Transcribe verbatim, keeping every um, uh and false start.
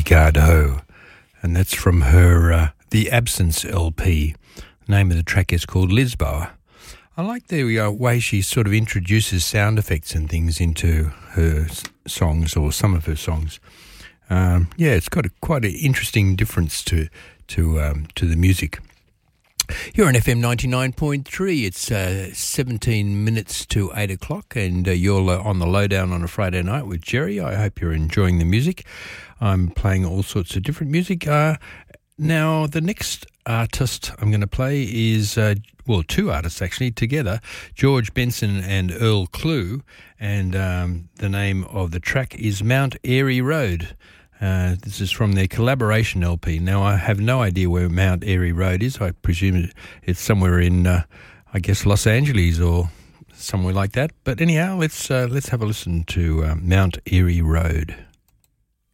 Jenny Gardeau, and that's from her uh, The Absence L P. The name of the track is called Lisboa. I like the uh, way she sort of introduces sound effects and things into her s- songs, or some of her songs. Um, yeah, it's got a, quite an interesting difference to to um, to the music. You're on F M ninety-nine point three. It's uh, seventeen minutes to eight o'clock, and uh, you're uh, on the lowdown on a Friday night with Jerry. I hope you're enjoying the music. I'm playing all sorts of different music. Uh, now, the next artist I'm going to play is, uh, well, two artists actually together, George Benson and Earl Klugh, and um, the name of the track is Mount Airy Road. Uh, this is from their collaboration L P. Now, I have no idea where Mount Airy Road is. I presume it's somewhere in, uh, I guess, Los Angeles or somewhere like that. But anyhow, let's uh, let's have a listen to uh, Mount Airy Road.